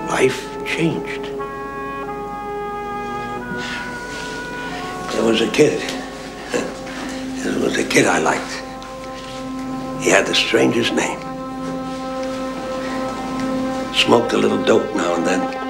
life changed. There was a kid. There was a kid I liked. He had the strangest name. Smoked a little dope now and then.